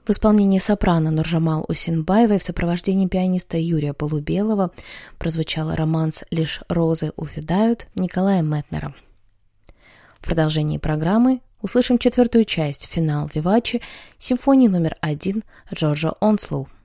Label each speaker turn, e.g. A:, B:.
A: В исполнении сопрано Нуржамал Усинбаевой в сопровождении пианиста Юрия Полубелова прозвучал романс «Лишь розы увядают» Николая Мэтнера. В продолжении программы услышим четвертую часть, финал Вивачи, симфонии номер 1 Джорджо Онслоу.